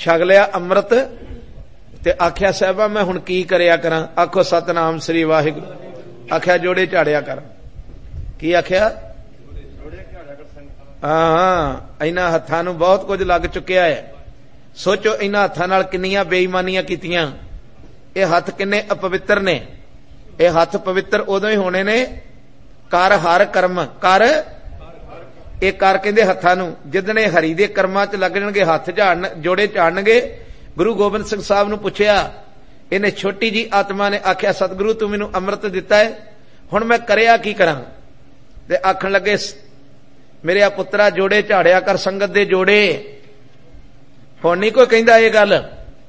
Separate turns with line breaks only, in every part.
छक लिया अमृत ते आख्या साहिबा मैं हुण की करिया करां? आखो सतनाम श्री वाहिगुरू। आख्या जोड़े झाड़िया कर। की आख्या? हाँ, इन्हां हत्थां नूं बहुत कुछ लग चुकिया है। सोचो इन्हां हत्थां नाल किन्नियां बेईमानियां कीतियां। ये हत्थ किन्ने अपवित्र ने। ये हत्थ पवित्र उदों ही होने ने कर हर कर्म कर। ये कर कहंदे हत्थां नूं जिदने हरि दे कर्मां च लग जाणगे, हत्थ झाड़न, जोड़े झाड़नगे। गुरु गोबिंद सिंह साहब नूं पुछया, इन्हें छोटी जी आत्मा ने आख्या सतगुरु तू मैनूं अमृत दिता है, हुण मैं करिया की करां? ते आखण लगे मेरे पुत्रा जोड़े झाड़िया कर, संगत दे जोड़े। हुण नहीं कोई कहिंदा ये गल।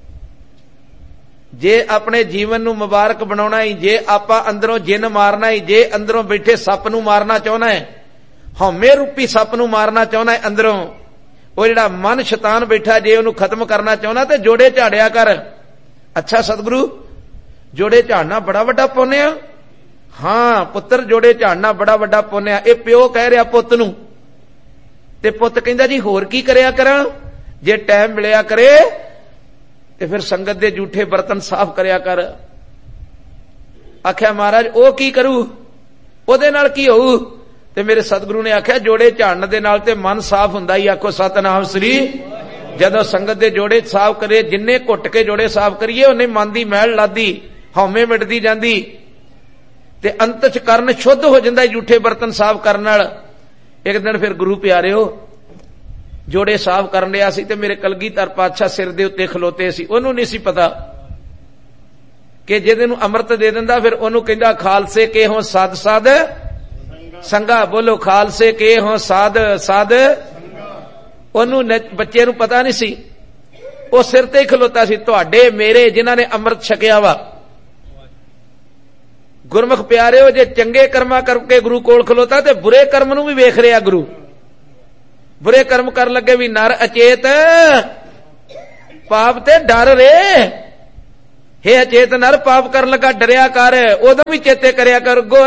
जे अपने जीवन नूं मुबारक बनाउणा ही, जे आपां अंदरों जिन मारना ही, जे अंदरों बैठे सप नूं मारना चाहुंदा है, हौमे रूपी सप नूं मारना चाहुंदा है अंदरों, वो जिहड़ा मन शैतान बैठा जे उहनूं खत्म करना चाहुंदा ते जोड़े झाड़िया कर। अच्छा सतगुरु जोड़े झाड़ना बड़ा वड्डा पुण्य आ? हां पुत्र जोड़े झाड़ना बड़ा वड्डा पुण्य आ। ये प्यो कह रहा पुत्त नूं, ते पुत्त कहंदा जी होर की करिया करां? जे टाइम मिलिया करे ते फिर संगत दे झूठे बर्तन साफ करिया कर। आख्या महाराज ओ की करूं, ओदे नाल की होऊ? ते मेरे सतगुरु ने आख्या जोड़े झाड़न दे नाल ते मन साफ हुंदा ही। आखो सतनाम श्री। जदों संगत दे जोड़े साफ करे, जिन्ने घुट के जोड़े साफ करिए उन्ने मन दी मैल लादी, हौमे मिटदी जांदी ते अंतच करन शुद्ध हो जांदा झूठे बर्तन साफ करन नाल। एक दिन फिर गुरु प्यारिओ जोड़े साफ करन लिया सी ते मेरे कलगीधर पातशाह सिर दे उत्ते खलोते सी। ओनू नहीं सी पता कि जिहदे नूं अमृत दे दिंदा फिर ओनू कहंदा खालसे के हो साध साध संगा। बोलो खालसे के हो साध साध। ओनू बच्चे नूं पता नहीं सी, ओ सिर ते ही खलोता सी। तुहाडे मेरे जिन्हां ने अमृत छकिया वा गुरमुख प्यारिओ, जे चंगे कर्मा करके गुरु कोल खलोता ते बुरे कर्म नूं भी वेख रिहा गुरु। बुरे कर्म कर लगे भी नर अचेत पाप ते डर रे। हे अचेत नर पाप कर लगा डरिया कर, उदों भी चेते करया कर।